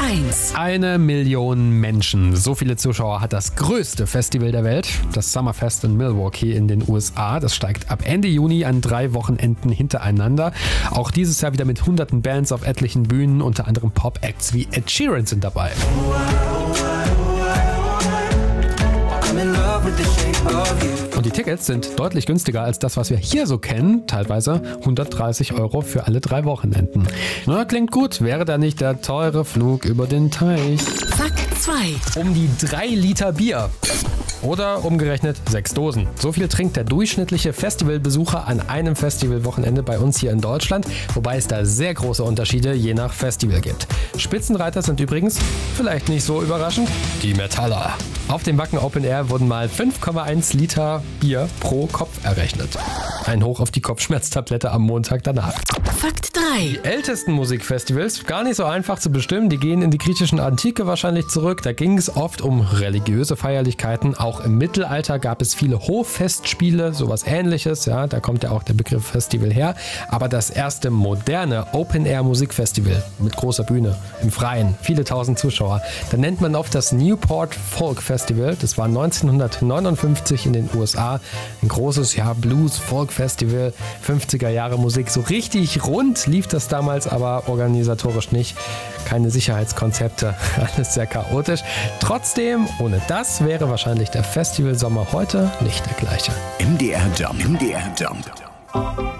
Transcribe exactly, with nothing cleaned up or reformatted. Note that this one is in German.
eins. Eine Million Menschen. So viele Zuschauer hat das größte Festival der Welt, das Summerfest in Milwaukee in den U S A. Das steigt ab Ende Juni an drei Wochenenden hintereinander. Auch dieses Jahr wieder mit hunderten Bands auf etlichen Bühnen, unter anderem Pop-Acts wie Ed Sheeran sind dabei. Und die Tickets sind deutlich günstiger als das, was wir hier so kennen. Teilweise hundertdreißig Euro für alle drei Wochenenden. Na, klingt gut. Wäre da nicht der teure Flug über den Teich? Fakt zwei. Um die drei Liter Bier. Oder umgerechnet sechs Dosen. So viel trinkt der durchschnittliche Festivalbesucher an einem Festivalwochenende bei uns hier in Deutschland, wobei es da sehr große Unterschiede je nach Festival gibt. Spitzenreiter sind übrigens, vielleicht nicht so überraschend, die Metaller. Auf dem Wacken Open Air wurden mal fünf Komma eins Liter Bier pro Kopf errechnet. Ein Hoch auf die Kopfschmerztablette am Montag danach. Fakt drei. Die ältesten Musikfestivals, gar nicht so einfach zu bestimmen, die gehen in die griechischen Antike wahrscheinlich zurück. Da ging es oft um religiöse Feierlichkeiten. Auch im Mittelalter gab es viele Hoffestspiele, sowas Ähnliches. Ja, da kommt ja auch der Begriff Festival her. Aber das erste moderne Open-Air-Musikfestival mit großer Bühne im Freien, viele tausend Zuschauer, da nennt man oft das Newport Folk Festival. Das war neunzehnhundertneunundfünfzig in den U S A. Ein großes ja, Blues-Folk-Festival, fünfziger Jahre Musik. So richtig rund lief das damals aber organisatorisch nicht. Keine Sicherheitskonzepte, alles sehr chaotisch. Trotzdem, ohne das wäre wahrscheinlich der Festivalsommer heute nicht der gleiche. M D R Jump. M D R Jump.